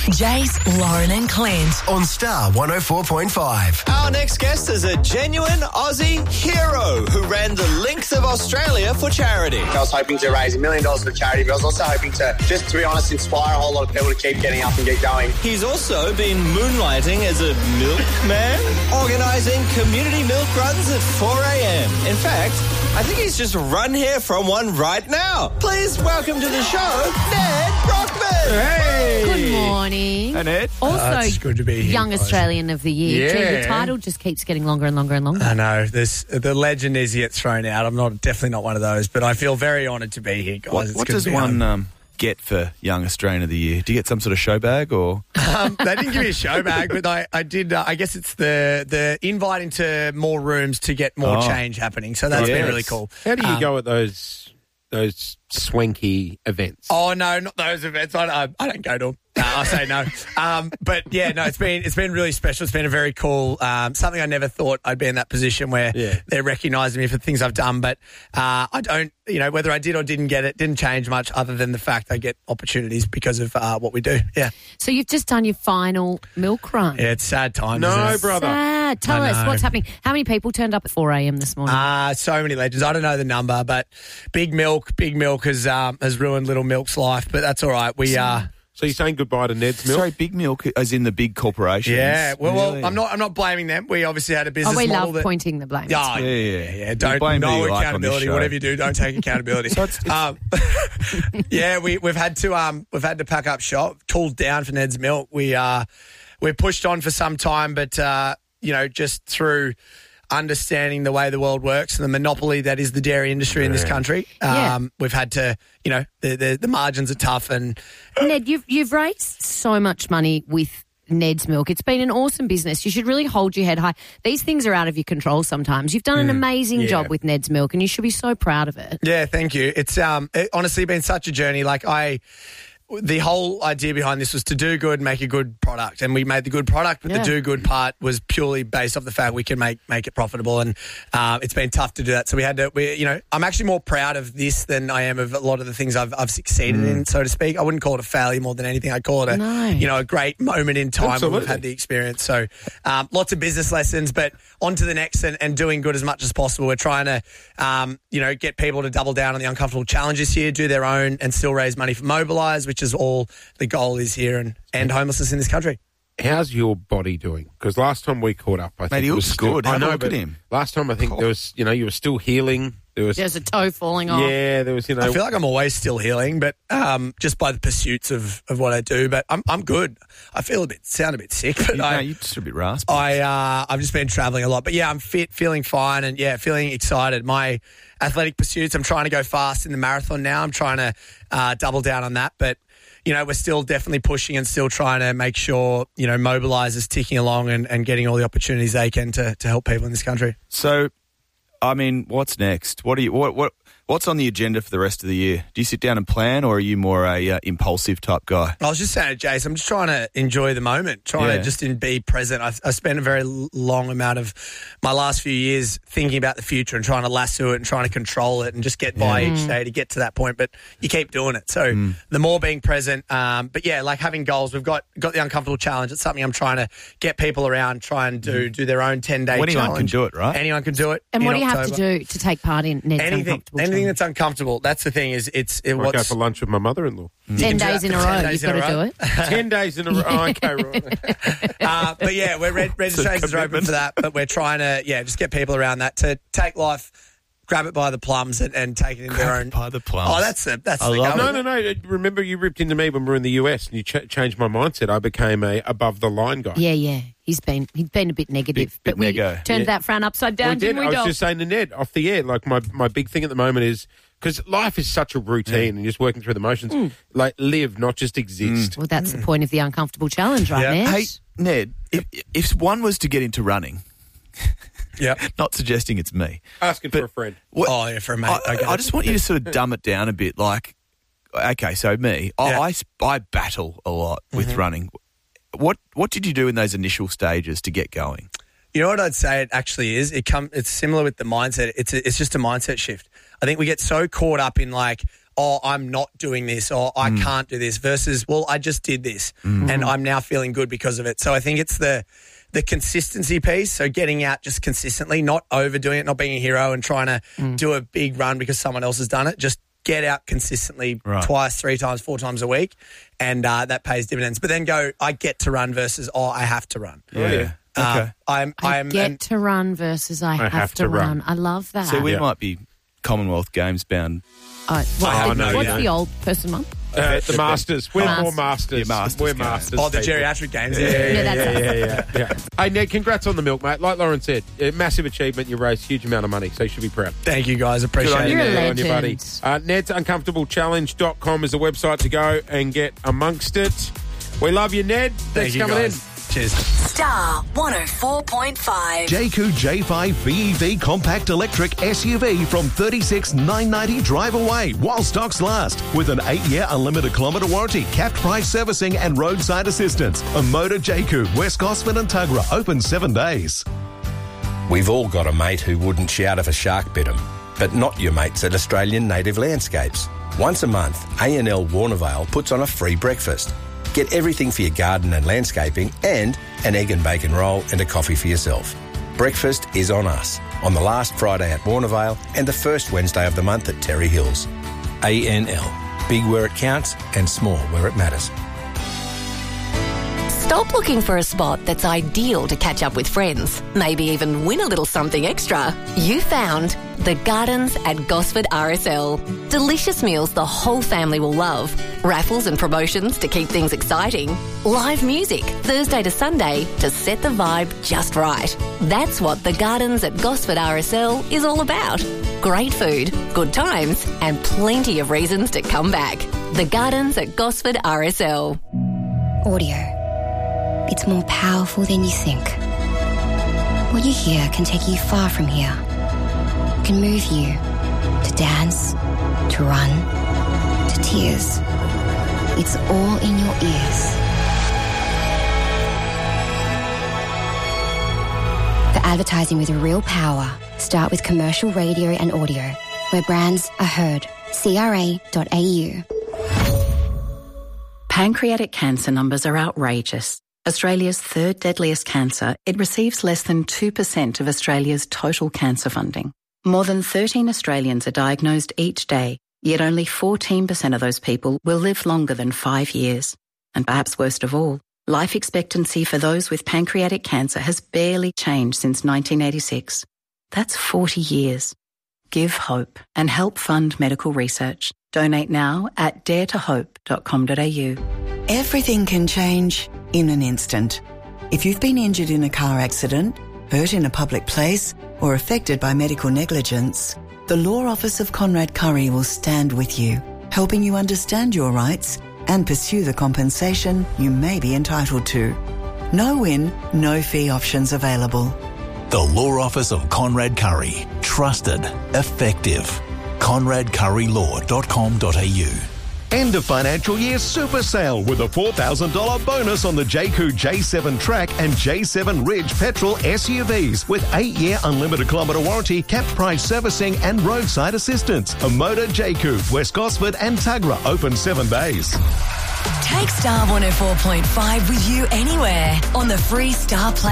Jace, Lauren and Clint. On Star 104.5. Our next guest is a genuine Aussie hero who ran the length of Australia for charity. I was hoping to raise $1 million for charity, but I was also hoping to, just to be honest, inspire a whole lot of people to keep getting up and get going. He's also been moonlighting as a milkman, organising community milk runs at 4 a.m. In fact, I think he's just run here from one right now. Please welcome to the show, Ned Brockman. Hey! Good morning. Hey, Ned. Also, it's good to be here, Young guys. Australian of the Year. Yeah. Gee, the title just keeps getting longer and longer and longer. I know. The legend is he gets thrown out. I'm definitely not one of those, but I feel very honoured to be here, guys. What It's what good does to be home. one get for Young Australian of the Year? Do you get some sort of show bag or? They didn't give me a show bag, but I did. I guess it's the invite into more rooms to get more change happening. So that's been really cool. How do you go at those swanky events? Oh no, not those events. I don't go to them. I say no. But yeah, no, it's been really special. It's been a very cool something. I never thought I'd be in that position where they're recognising me for things I've done. But I don't, whether I did or didn't get it, didn't change much other than the fact I get opportunities because of what we do. Yeah. So you've just done your final milk run. Yeah, it's sad times. No, isn't it? brother. Sad. Tell I us know. what's happening. How many people turned up at 4 a.m. this morning? So many legends. I don't know the number, but Big Milk has ruined Little Milk's life, but that's all right. We So you're saying goodbye to Ned's Milk? Sorry, Big Milk, as in the big corporations. yeah. Well, Really? I'm not blaming them. We obviously had a business we model love that. pointing the blame. Yeah. You Don't blame who no you like on this accountability. show. Whatever you do, don't take accountability. Yeah, we've had to pack up shop, cooled down for Ned's Milk. We're pushed on for some time, but just through understanding the way the world works and the monopoly that is the dairy industry in this country, we've had to, the margins are tough and. Ned, you've raised so much money with Ned's Milk. It's been an awesome business. You should really hold your head high. These things are out of your control sometimes. You've done an amazing job with Ned's Milk and you should be so proud of it. Yeah, thank you. It's honestly been such a journey. The whole idea behind this was to do good, make a good product, and we made the good product. But the do good part was purely based off the fact we can make it profitable, and it's been tough to do that. So we had to. I'm actually more proud of this than I am of a lot of the things I've succeeded in, so to speak. I wouldn't call it a failure more than anything. I'd call it a great moment in time where we've had the experience. So lots of business lessons, but on to the next and doing good as much as possible. We're trying to get people to double down on the uncomfortable challenges here, do their own, and still raise money for Mobilise, which is all the goal is here, and end homelessness in this country. How's your body doing? Because last time we caught up, I think he it was looks still, good. I Have a know, look at but him. last time I think there was, you were still healing. There's a toe falling off. Yeah, there was, I feel like I'm always still healing, but just by the pursuits of what I do. But I'm good. I sound a bit sick, but you're just a bit raspy. I've just been travelling a lot. But yeah, I'm fit, feeling fine, and feeling excited. My athletic pursuits, I'm trying to go fast in the marathon now. I'm trying to double down on that, but. We're still definitely pushing and still trying to make sure, Mobilise is ticking along and getting all the opportunities they can to help people in this country. So, what's next? What's on the agenda for the rest of the year? Do you sit down and plan, or are you more a impulsive type guy? I was just saying to Jace, I'm just trying to enjoy the moment, trying to just be present. I spent a very long amount of my last few years thinking about the future and trying to lasso it and trying to control it and just get by each day to get to that point. But you keep doing it. So the more being present. But yeah, like having goals. We've got the Uncomfortable Challenge. It's something I'm trying to get people around, try and do their own 10-day challenge. Anyone can do it, right? Anyone can do it. And what do you October. have to do to take part in Ned's Uncomfortable Challenge? Anything that's uncomfortable. That's the thing. I go for lunch with my mother-in-law. 10 days in a row. You've got to do it. 10 days in a row. Oh, okay, right. But yeah, registrations are open for that. But we're trying to just get people around that to take life, grab it by the plums and take it into their own. By the plums. Oh, that's the No. Remember, you ripped into me when we were in the US, and you changed my mindset. I became a above the line guy. Yeah. He's been a bit negative, Bit but we nego. turned that frown upside down. We did. Didn't we, I was Dol? just saying to Ned off the air, like my big thing at the moment is because life is such a routine and just working through the motions. Like live, not just exist. Well, that's the point of the Uncomfortable Challenge, right, Ned? Hey, Ned, if one was to get into running, not suggesting it's me. Asking for a friend. For a mate. I just want you to sort of dumb it down a bit. Like, okay, so me, I battle a lot with running. What did you do in those initial stages to get going? You know what I'd say it actually is? It's similar with the mindset. It's just a mindset shift. I think we get so caught up in like, oh, I'm not doing this, or I can't do this, versus, well, I just did this and I'm now feeling good because of it. So I think it's the consistency piece. So getting out just consistently, not overdoing it, not being a hero and trying to do a big run because someone else has done it. Just get out consistently twice, 3 times, 4 times a week, and that pays dividends. But then go, I get to run versus, oh, I have to run. Okay. I get to run versus I have to run. I love that. So we might be Commonwealth Games bound. What's the old person one? The Masters. We're more Masters. We're Masters. Oh, the geriatric games. Yeah. Hey, Ned, congrats on the milk, mate. Like Lauren said, massive achievement. You raised a huge amount of money, so you should be proud. Thank you, guys. Appreciate it. You're a legend. On you, buddy. NedsUncomfortableChallenge.com is the website to go and get amongst it. We love you, Ned. Thanks for coming in. Cheers. Star 104.5. Jayco J5 BEV compact electric SUV from $36,990 drive away while stocks last, with an 8-year unlimited kilometre warranty, capped price servicing and roadside assistance. A Motor Jayco, West Gosford and Tuggerah, open 7 days. We've all got a mate who wouldn't shout if a shark bit him, but not your mates at Australian Native Landscapes. Once a month, A&L Warnervale puts on a free breakfast. Get everything for your garden and landscaping, and an egg and bacon roll and a coffee for yourself. Breakfast is on us on the last Friday at Warnervale and the first Wednesday of the month at Terry Hills. A&L. Big where it counts and small where it matters. Stop looking for a spot that's ideal to catch up with friends, maybe even win a little something extra. You found The Gardens at Gosford RSL. Delicious meals the whole family will love. Raffles and promotions to keep things exciting. Live music Thursday to Sunday to set the vibe just right. That's what The Gardens at Gosford RSL is all about. Great food, good times, and plenty of reasons to come back. The Gardens at Gosford RSL. Audio. It's more powerful than you think. What you hear can take you far from here. It can move you to dance, to run, to tears. It's all in your ears. For advertising with real power, start with commercial radio and audio, where brands are heard. CRA.au. Pancreatic cancer numbers are outrageous. Australia's third deadliest cancer, it receives less than 2% of Australia's total cancer funding. More than 13 Australians are diagnosed each day, yet only 14% of those people will live longer than 5 years. And perhaps worst of all, life expectancy for those with pancreatic cancer has barely changed since 1986. That's 40 years. Give hope and help fund medical research. Donate now at daretohope.com.au. Everything can change in an instant. If you've been injured in a car accident, hurt in a public place, or affected by medical negligence, the Law Office of Conrad Curry will stand with you, helping you understand your rights and pursue the compensation you may be entitled to. No win, no fee options available. The Law Office of Conrad Curry. Trusted. Effective. ConradCurryLaw.com.au. End of financial year super sale with a $4,000 bonus on the Jayco J7 Track and J7 Ridge petrol SUVs with 8-year unlimited kilometre warranty, capped price servicing and roadside assistance. A Motor Jayco, West Gosford and Tuggerah, open 7 days. Take Star 104.5 with you anywhere on the free Star Play